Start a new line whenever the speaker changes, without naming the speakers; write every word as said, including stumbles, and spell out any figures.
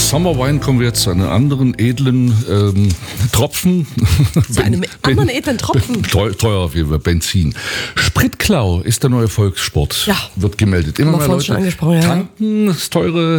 Sommerwein kommen wir jetzt zu einem anderen edlen ähm, Tropfen.
Zu einem anderen edlen Tropfen?
Teuer, teuer auf jeden Fall, Benzin. Spritklau ist der neue Volkssport.
Ja.
Wird gemeldet. Immer
Haben wir
mehr
vorhin
Leute
schon angesprochen, ja.
tanken das teure